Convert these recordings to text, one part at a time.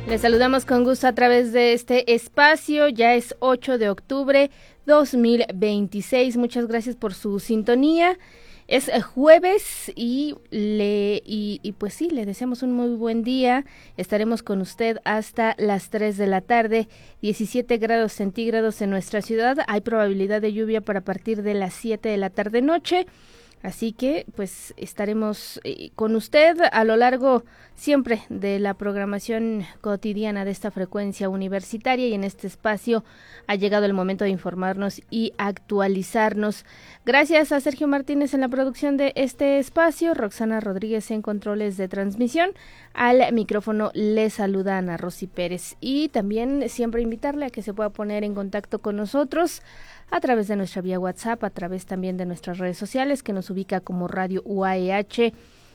Les saludamos con gusto a través de este espacio. Ya es 8 de octubre 2026. Muchas gracias por su sintonía. Es jueves y pues sí, le deseamos un muy buen día. Estaremos con usted hasta las 3 de la tarde. 17 grados centígrados en nuestra ciudad. Hay probabilidad de lluvia para partir de las 7 de la tarde-noche. Así que pues estaremos con usted a lo largo siempre de la programación cotidiana de esta frecuencia universitaria, y en este espacio ha llegado el momento de informarnos y actualizarnos. Gracias a Sergio Martínez en la producción de este espacio, Roxana Rodríguez en controles de transmisión. Al micrófono le saluda Ana Rosy Pérez, y también siempre invitarle a que se pueda poner en contacto con nosotros a través de nuestra vía WhatsApp, a través también de nuestras redes sociales, que nos ubica como Radio UAEH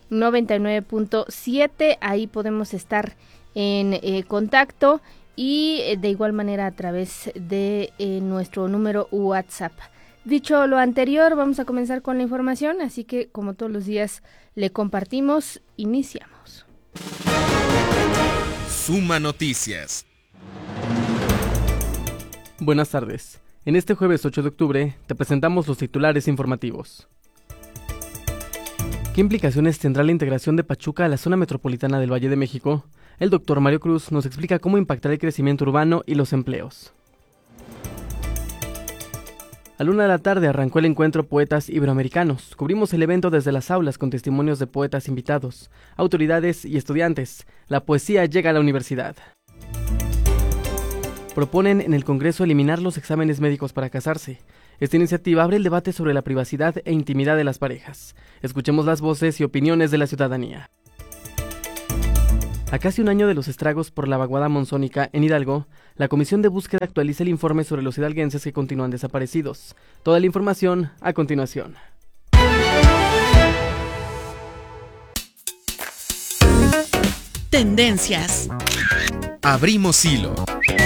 99.7. Ahí podemos estar en contacto, y de igual manera a través de nuestro número WhatsApp. Dicho lo anterior, vamos a comenzar con la información, así que como todos los días le compartimos. Iniciamos. Suma Noticias. Buenas tardes. En este jueves 8 de octubre te presentamos los titulares informativos. ¿Qué implicaciones tendrá la integración de Pachuca a la zona metropolitana del Valle de México? El doctor Mario Cruz nos explica cómo impactará el crecimiento urbano y los empleos. A la 1 de la tarde arrancó el encuentro Poetas Iberoamericanos. Cubrimos el evento desde las aulas con testimonios de poetas invitados, autoridades y estudiantes. La poesía llega a la universidad. Proponen en el Congreso eliminar los exámenes médicos para casarse. Esta iniciativa abre el debate sobre la privacidad e intimidad de las parejas. Escuchemos las voces y opiniones de la ciudadanía. A casi un año de los estragos por la vaguada monzónica en Hidalgo, la Comisión de Búsqueda actualiza el informe sobre los hidalguenses que continúan desaparecidos. Toda la información a continuación. Tendencias. Abrimos hilo.